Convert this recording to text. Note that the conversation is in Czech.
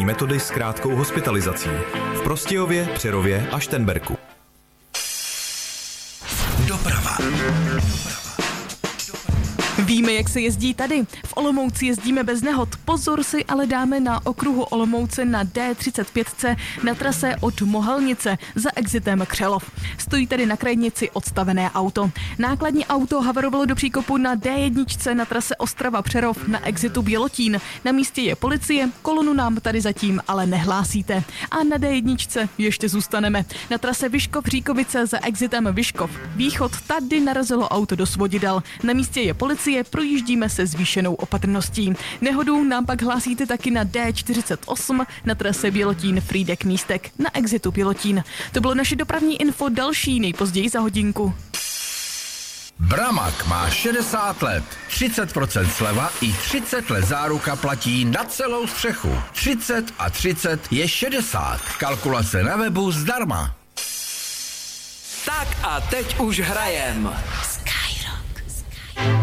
metody s krátkou hospitalizací. V Prostějově, Přerově a Šternberku. Doprava. Víme, jak se jezdí tady. V Olomouci jezdíme bez nehod. Pozor si ale dáme na okruhu Olomouce na D35 na trase od Mohelnice za exitem Křelov. Stojí tady na krajnici odstavené auto. Nákladní auto havarovalo do příkopu na D1 na trase Ostrava Přerov na exitu Bělotín. Na místě je policie, kolonu nám tady zatím ale nehlásíte. A na D1 ještě zůstaneme. Na trase Vyškov-Říkovice za exitem Vyškov Východ tady narazilo auto do svodidel. Na místě je policie, projíždíme se zvýšenou opatrností. Nehodu nám pak hlásíte taky na D48 na trase Bělotín-Frýdek Místek na exitu Bělotín. To bylo naše dopravní info, další nejpozději za hodinku. Bramag má 60 let. 30% sleva i 30 let záruka platí na celou střechu. 30 a 30 je 60. Kalkulace na webu zdarma. Tak a teď už hrajem.